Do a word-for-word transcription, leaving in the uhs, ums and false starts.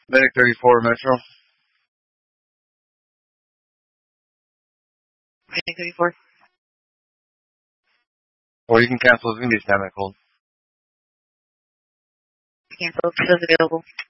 Medic thirty-four Metro. Medic thirty-four. Or you can cancel as many time I called. Cancel. Those available.